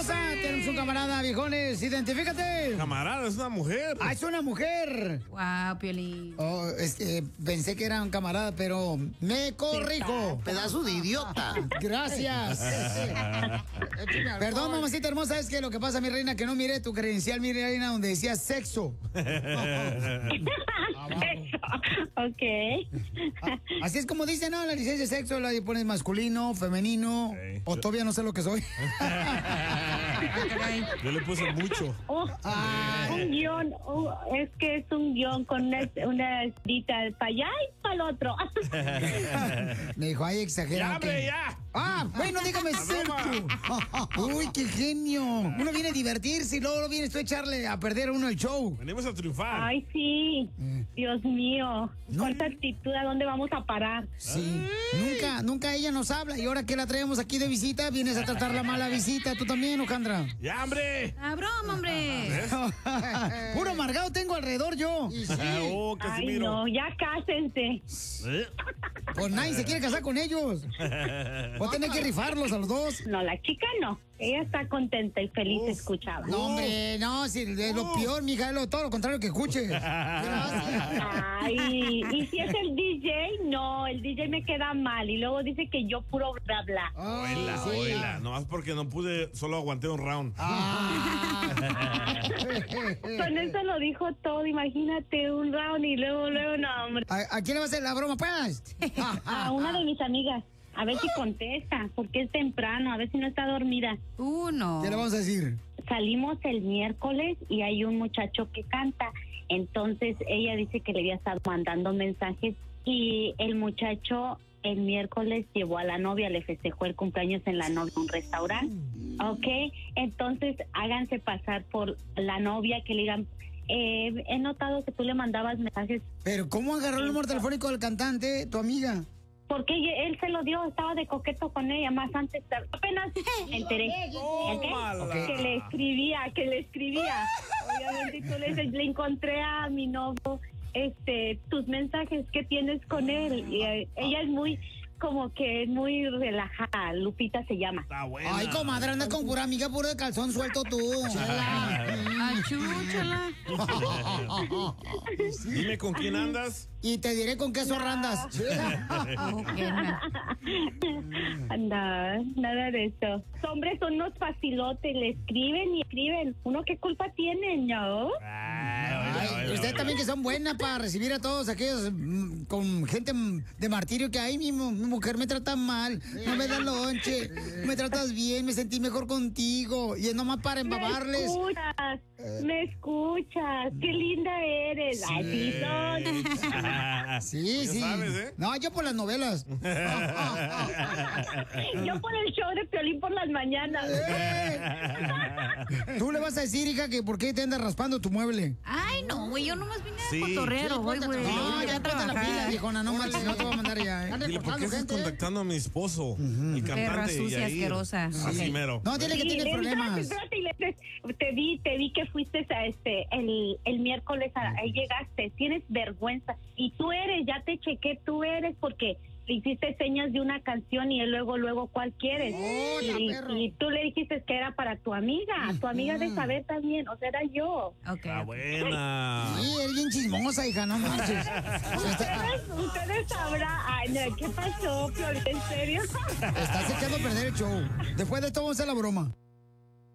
hermosa. Tenemos un camarada, viejones. Identifícate. Camarada, es una mujer. Ah, es una mujer. Wow, Piolín. Oh, pensé que era un camarada, pero me corrijo. Pedazo de idiota. Gracias. Perdón, mamacita hermosa, es que lo que pasa, mi reina, que no miré tu credencial, mi reina, donde decía sexo. Ok. Así es como dice, ¿no? La licencia de sexo, la pones masculino, femenino, o todavía no sé lo que soy. Yo le puse mucho. Un guión, es que es un guión con una escrita para allá y para el otro. Me dijo, ay, exagerado. ¡Ya, hombre, ya! Ah, bueno, dígame sexo. Uy, qué genio. Uno viene a divertirse y luego vienes tú a echarle a perder a uno el show. Venimos a triunfar. Ay, sí. Dios mío. ¿Cuánta actitud? ¿A dónde vamos a parar? Sí. Nunca ella nos habla. Y ahora que la traemos aquí de visita, vienes a tratar la mala visita. ¿Tú también, Ojandra? ¡Ya, hombre! ¡Ah, broma, hombre! Puro amargado tengo alrededor yo. Oh, Ay, Casimiro. no, ya cásense. Pues nadie se quiere casar con ellos. Voy a tener que rifarlos a los dos. No, la chica no. Ella está contenta y feliz, escuchaba. No, hombre, no, si es lo peor, mija, es todo lo contrario que escuches. Gracias. Ay, y si es el DJ, no, el DJ me queda mal. Y luego dice que yo puro bla bla. Oíla, sí. oíla. Nomás porque no pude, solo aguanté un round. Con eso lo dijo todo, imagínate, un round y luego, no, hombre. ¿A quién le va a hacer la broma, pues? A una de mis amigas. A ver si contesta, porque es temprano, a ver si no está dormida. No. ¿Qué le vamos a decir? Salimos el miércoles y hay un muchacho que canta. Entonces ella dice que le había estado mandando mensajes y el muchacho el miércoles llevó a la novia, le festejó el cumpleaños en la novia en un restaurante. Ok, entonces háganse pasar por la novia, que le digan, he notado que tú le mandabas mensajes. Pero ¿cómo agarró el número telefónico del cantante, tu amiga? Porque él se lo dio, estaba de coqueto con ella, más antes, apenas me enteré. Tómala. Que le escribía. Obviamente tú le encontré a mi novio, tus mensajes que tienes con él. Y ella es muy, como que muy relajada, Lupita se llama. Está buena. Ay, comadre, andas con pura amiga, puro de calzón suelto tú. Achúchala. Dime con quién andas. Y te diré con qué zorrandas. Nada de eso. Los hombres son unos facilotes, le escriben y escriben. ¿Uno qué culpa tiene, no? Ay, ustedes también que son buenas para recibir a todos aquellos con gente de martirio que hay, mi mujer me trata mal, no me da lonche, me tratas bien, me sentí mejor contigo y es nomás para embabarles. Me escuchas, qué linda eres. Ay, sí son. Sí, Ya sí. sabes, ¿eh? No, yo por las novelas. Yo por el show de Piolín por las mañanas. Tú le vas a decir, hija, que por qué te andas raspando tu mueble. Ay, no, güey, yo nomás vine Sí. de cotorrero, güey, güey. No, ya ponte la pila, trabajar. viejona, no manches, no te voy a mandar ya, ¿eh? Dile, ¿por qué estás contactando a mi esposo? El Perra cantante. sucia, Yair? asquerosa. Así mero. No, dile que tienes problemas. Espérate, te vi que fuiste a el miércoles, ahí llegaste, tienes vergüenza. Y tú eres, ya te chequé, tú eres, porque le hiciste señas de una canción y él luego, ¿cuál quieres? Y tú le dijiste que era para tu amiga de saber también, o sea, era yo. Ok. Está buena. Sí, eres bien chismosa, hija, no manches. Ustedes sabrán, ay, no, ¿qué pasó, Piolín? ¿En serio? Estás echando a perder el show. Después de esto vamos a hacer la broma.